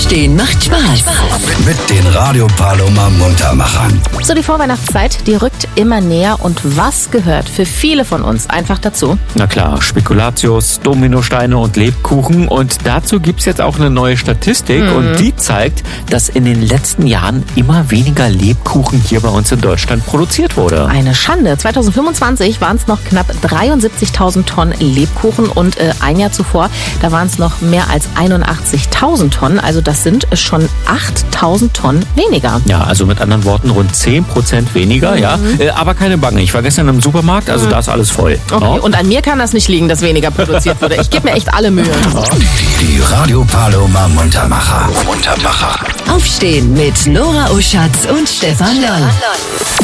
Aufstehen macht Spaß. Mit den Radio Paloma Muntermachern. So, die Vorweihnachtszeit, die rückt immer näher. Und was gehört für viele von uns einfach dazu? Na klar, Spekulatius, Dominosteine und Lebkuchen. Und dazu gibt's jetzt auch eine neue Statistik. Und die zeigt, dass in den letzten Jahren immer weniger Lebkuchen hier bei uns in Deutschland produziert wurde. Eine Schande. 2025 waren es noch knapp 73.000 Tonnen Lebkuchen und ein Jahr zuvor, da waren es noch mehr als 81.000 Tonnen. Also das sind schon 8.000 Tonnen weniger. Ja, also mit anderen Worten rund 10% weniger, ja. Aber keine Bange, ich war gestern im Supermarkt, also da ist alles voll. Okay, Ja? und an mir kann das nicht liegen, dass weniger produziert wurde. Ich gebe mir echt alle Mühe. Die Radio Paloma Muntermacher. Aufstehen mit Nora Uschatz und Stefan Loll.